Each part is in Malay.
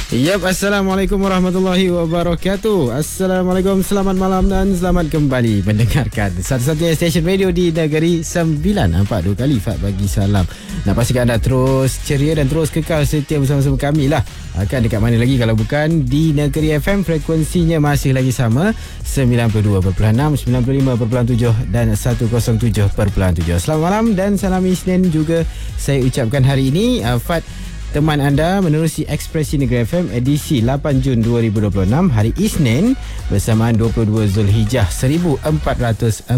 Yap, Assalamualaikum warahmatullahi wabarakatuh. Assalamualaikum, selamat malam dan selamat kembali mendengarkan satu-satunya stesen radio di negeri Sembilan. Nampak dua kali Fat bagi salam. Nak pastikan anda terus ceria dan terus kekal setia bersama-sama kami lah. Akan dekat mana lagi kalau bukan di Negeri FM. Frekuensinya masih lagi sama, 92.6, 95.7 dan 107.7. Selamat malam dan salam Isnin juga saya ucapkan hari ini. Fat teman anda menerusi Ekspresi Negeri FM edisi 8 Jun 2026 hari Isnin bersamaan 22 Zulhijjah 1447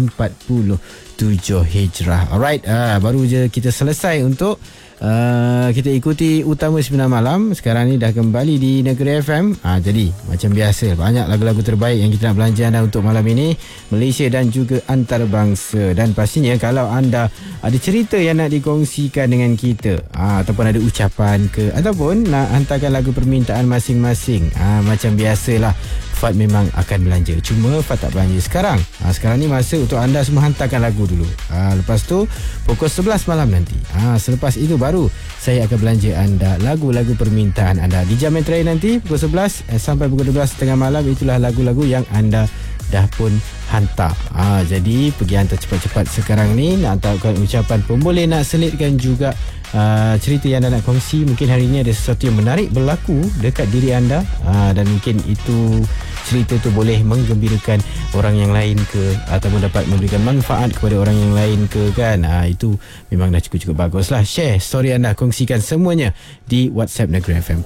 Hijrah. Alright, baru je kita selesai untuk kita ikuti Utama Sembilan Malam. Sekarang ni dah kembali di Negeri FM. Jadi macam biasa, banyak lagu-lagu terbaik yang kita nak belanja anda untuk malam ini, Malaysia dan juga antarabangsa. Dan pastinya kalau anda ada cerita yang nak dikongsikan dengan kita, ataupun ada ucapan ke, ataupun nak hantarkan lagu permintaan masing-masing, macam biasalah, Fat memang akan belanja. Cuma Fat tak belanja sekarang. Sekarang ni masa untuk anda semua hantarkan lagu dulu. Lepas tu pukul 11 malam nanti, selepas itu baru saya akan belanja anda lagu-lagu permintaan anda. Di jam yang terakhir nanti pukul 11 sampai pukul 12.30 malam, itulah lagu-lagu yang anda dah pun hantar. Jadi pergi hantar cepat-cepat sekarang ni. Nak hantarkan ucapan pun boleh, nak selitkan juga cerita yang anda nak kongsi. Mungkin hari ini ada sesuatu yang menarik berlaku dekat diri anda, dan mungkin itu cerita tu boleh menggembirakan orang yang lain ke, ataupun dapat memberikan manfaat kepada orang yang lain ke, kan. Itu memang dah cukup-cukup bagus lah. Share story anda, kongsikan semuanya di WhatsApp Negeri FM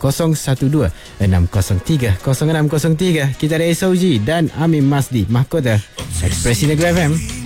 012-603-0603. Kita ada SOG dan Amin Masdi, mahkota Ekspresi Negeri FM.